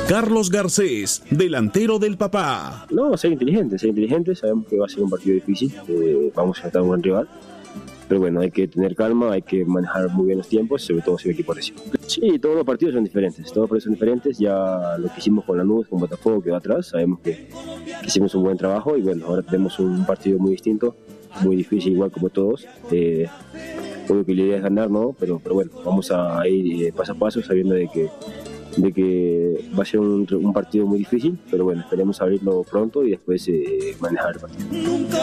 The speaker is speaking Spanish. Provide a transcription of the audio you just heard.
Carlos Garcés, delantero del Papá. No, ser inteligentes, sabemos que va a ser un partido difícil, vamos a enfrentar a un buen rival, pero bueno, hay que tener calma, hay que manejar muy bien los tiempos, sobre todo si el equipo recibe. Sí, todos los partidos son diferentes, ya lo que hicimos con Lanús, con Botafogo quedó atrás, sabemos que hicimos un buen trabajo y bueno, ahora tenemos un partido muy distinto, muy difícil igual como todos, obvio que la idea es ganar, ¿no? Pero bueno, vamos a ir paso a paso sabiendo de que va a ser un partido muy difícil, pero bueno, esperemos abrirlo pronto y después manejar el partido.